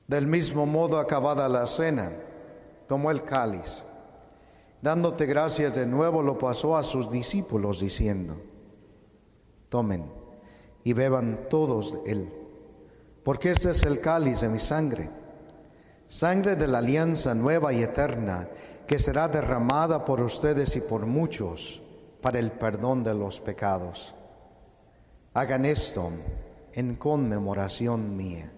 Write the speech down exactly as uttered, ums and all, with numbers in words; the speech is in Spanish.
Del mismo modo, acabada la cena, tomó el cáliz. Dándote gracias de nuevo, lo pasó a sus discípulos, diciendo: tomen y beban todos de él, porque este es el cáliz de mi sangre, sangre de la alianza nueva y eterna, que será derramada por ustedes y por muchos para el perdón de los pecados. Hagan esto en conmemoración mía.